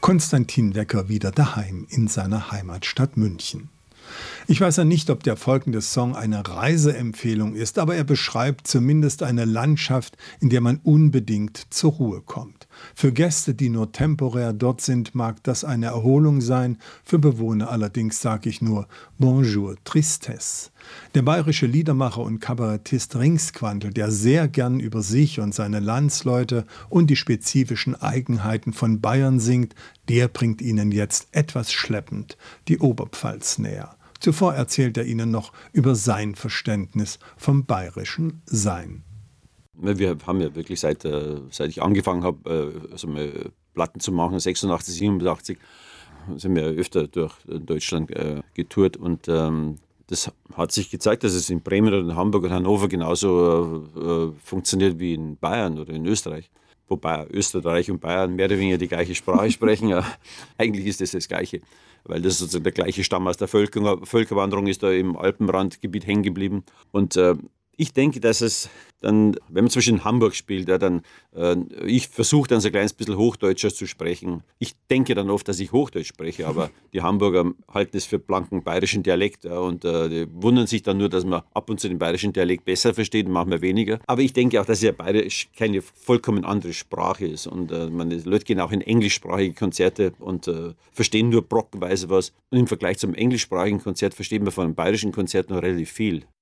Konstantin Wecker wieder daheim in seiner Heimatstadt München. Ich weiß ja nicht, ob der folgende Song eine Reiseempfehlung ist, aber er beschreibt zumindest eine Landschaft, in der man unbedingt zur Ruhe kommt. Für Gäste, die nur temporär dort sind, mag das eine Erholung sein, für Bewohner allerdings sage ich nur Bonjour Tristesse. Der bayerische Liedermacher und Kabarettist Ringsquandl, der sehr gern über sich und seine Landsleute und die spezifischen Eigenheiten von Bayern singt, der bringt Ihnen jetzt etwas schleppend die Oberpfalz näher. Zuvor erzählt er Ihnen noch über sein Verständnis vom bayerischen Sein. Wir haben ja wirklich seit ich angefangen habe, also mal Platten zu machen, 86, 87, sind wir öfter durch Deutschland getourt und das hat sich gezeigt, dass es in Bremen oder in Hamburg oder Hannover genauso funktioniert wie in Bayern oder in Österreich. Wobei Österreich und Bayern mehr oder weniger die gleiche Sprache sprechen. Ja, eigentlich ist das Gleiche, weil das sozusagen der gleiche Stamm aus der Völkerwanderung ist da im Alpenrandgebiet hängen geblieben. Und ich denke, dass es dann, wenn man zum Beispiel in Hamburg spielt, ja, dann ich versuche dann so ein kleines bisschen Hochdeutscher zu sprechen. Ich denke dann oft, dass ich Hochdeutsch spreche, aber die Hamburger halten es für blanken bayerischen Dialekt, ja, und die wundern sich dann nur, dass man ab und zu den bayerischen Dialekt besser versteht und manchmal weniger. Aber ich denke auch, dass ja Bayerisch keine vollkommen andere Sprache ist und die Leute gehen auch in englischsprachige Konzerte und verstehen nur brockenweise was. Und im Vergleich zum englischsprachigen Konzert versteht man von einem bayerischen Konzert noch relativ viel.